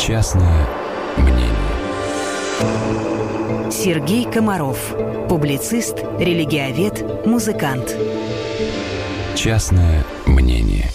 Частное мнение. Сергей Комаров. Публицист, религиовед, музыкант. Частное мнение.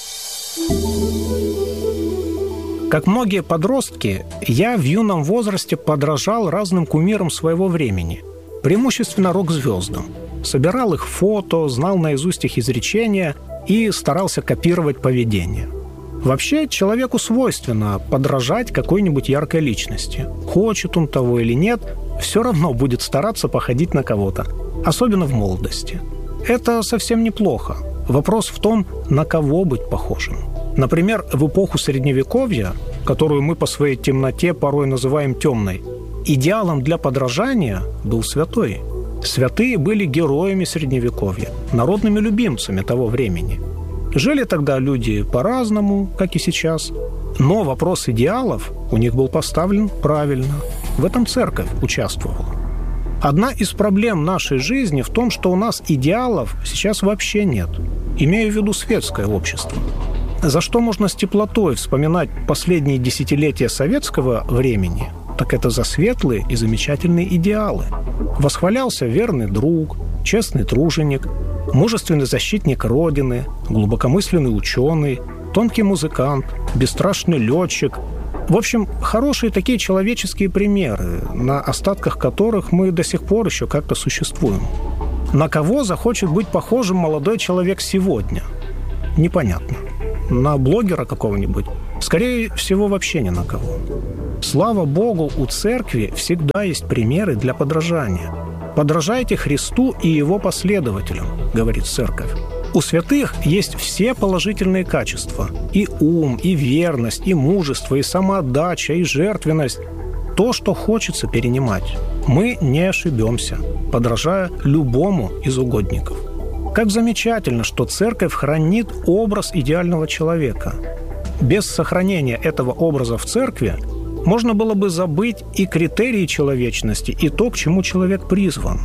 Как многие подростки, я в юном возрасте подражал разным кумирам своего времени, преимущественно рок-звездам. Собирал их фото, знал наизусть их изречения и старался копировать поведение. Вообще, человеку свойственно подражать какой-нибудь яркой личности. Хочет он того или нет, все равно будет стараться походить на кого-то, особенно в молодости. Это совсем неплохо. Вопрос в том, на кого быть похожим. Например, в эпоху Средневековья, которую мы по своей темноте порой называем темной, идеалом для подражания был святой. Святые были героями Средневековья, народными любимцами того времени. Жили тогда люди по-разному, как и сейчас, но вопрос идеалов у них был поставлен правильно. В этом церковь участвовала. Одна из проблем нашей жизни в том, что у нас идеалов сейчас вообще нет, имею в виду светское общество. За что можно с теплотой вспоминать последние десятилетия советского времени, так это за светлые и замечательные идеалы. Восхвалялся верный друг, честный труженик, мужественный защитник Родины, глубокомысленный ученый, тонкий музыкант, бесстрашный летчик. В общем, хорошие такие человеческие примеры, на остатках которых мы до сих пор еще как-то существуем. На кого захочет быть похожим молодой человек сегодня? Непонятно. На блогера какого-нибудь? Скорее всего, вообще ни на кого. Слава Богу, у церкви всегда есть примеры для подражания. «Подражайте Христу и Его последователям», говорит церковь. У святых есть все положительные качества. И ум, и верность, и мужество, и самоотдача, и жертвенность. То, что хочется перенимать. Мы не ошибемся, подражая любому из угодников. Как замечательно, что церковь хранит образ идеального человека. Без сохранения этого образа в церкви можно было бы забыть и критерии человечности, и то, к чему человек призван.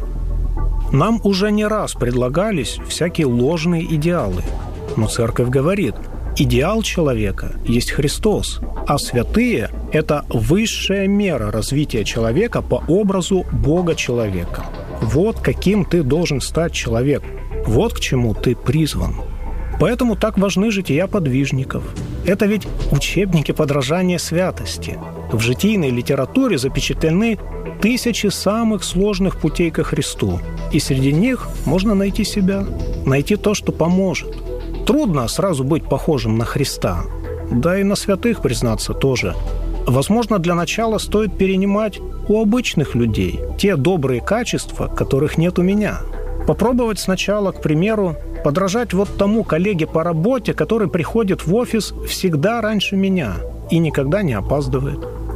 Нам уже не раз предлагались всякие ложные идеалы. Но церковь говорит, идеал человека есть Христос, а святые – это высшая мера развития человека по образу Бога-человека. Вот каким ты должен стать человек, вот к чему ты призван. Поэтому так важны жития подвижников. Это ведь учебники подражания святости. В житийной литературе запечатлены тысячи самых сложных путей ко Христу. И среди них можно найти себя, найти то, что поможет. Трудно сразу быть похожим на Христа. Да и на святых, признаться, тоже. Возможно, для начала стоит перенимать у обычных людей те добрые качества, которых нет у меня. Попробовать сначала, к примеру, подражать вот тому коллеге по работе, который приходит в офис всегда раньше меня и никогда не опаздывает.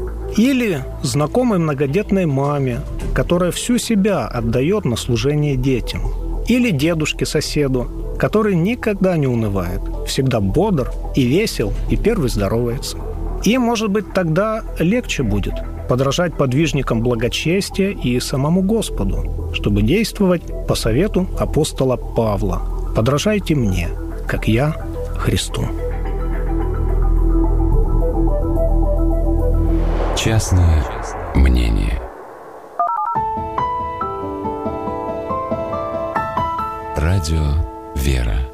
Или знакомой многодетной маме, которая всю себя отдает на служение детям. Или дедушке-соседу, который никогда не унывает, всегда бодр и весел, и первый здоровается. И, может быть, тогда легче будет подражать подвижникам благочестия и самому Господу, чтобы действовать по совету апостола Павла. «Подражайте мне, как я Христу». Частное мнение. Радио «Вера».